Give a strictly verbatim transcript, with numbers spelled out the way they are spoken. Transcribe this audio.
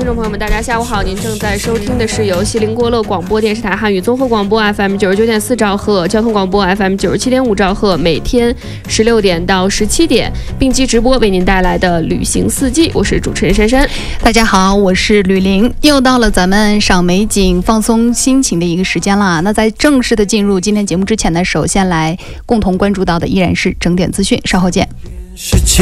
众朋友们，大家下午好！您正在收听的是由锡林郭勒广播电视台汉语综合广播 F M 九十九点四兆赫、交通广播 F M 九十七点五兆赫，每天十六点到十七点并机直播为您带来的旅行四季。我是主持人珊珊。 大家好，我是吕玲。又到了咱们赏美景、放松心情的一个时间啦。那在正式的进入今天节目之前呢，首先来共同关注到的依然是整点资讯，稍后见。